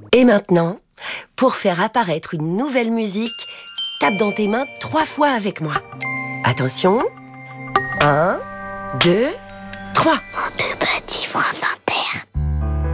Et maintenant, pour faire apparaître une nouvelle musique, tape dans tes mains 3 fois avec moi. Attention. 1, 2, 3. Mon deux petits bras